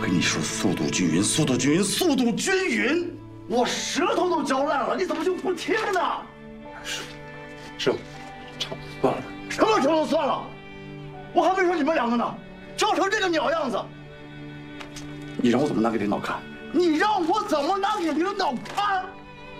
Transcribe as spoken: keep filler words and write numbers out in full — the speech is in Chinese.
跟你说，速度均匀，速度均匀，速度均匀！我舌头都嚼烂了，你怎么就不听呢？ 师师傅，差不多算了。 什么程度算了？我还没说你们两个呢，教成这个鸟样子，你让我怎么拿给领导看？你让我怎么拿给领导看？